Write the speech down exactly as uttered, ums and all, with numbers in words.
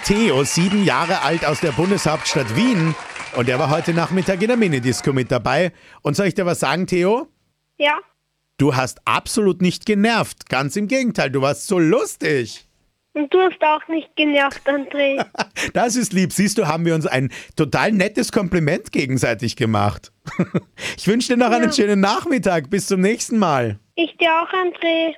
Theo, sieben Jahre alt aus der Bundeshauptstadt Wien. Und der war heute Nachmittag in der Minidisco mit dabei. Und soll ich dir was sagen, Theo? Ja. Du hast absolut nicht genervt. Ganz im Gegenteil, du warst so lustig. Und du hast auch nicht genervt, André. Das ist lieb. Siehst du, haben wir uns ein total nettes Kompliment gegenseitig gemacht. Ich wünsche dir noch einen Ja. schönen Nachmittag. Bis zum nächsten Mal. Ich dir auch, André.